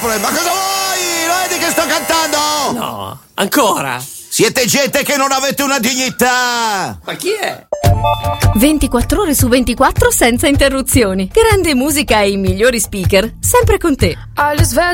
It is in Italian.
problema. Ma cosa vuoi? Lo vedi che sto cantando? No, ancora? Siete gente che non avete una dignità. Ma chi è? 24 ore su 24 senza interruzioni. Grande musica e i migliori speaker, sempre con te.